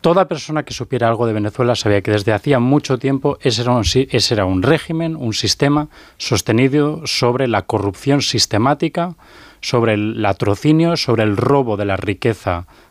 toda persona que supiera algo de Venezuela sabía que desde hacía mucho tiempo ese era un régimen, un sistema sostenido sobre la corrupción sistemática, sobre el latrocinio, sobre el robo de la riqueza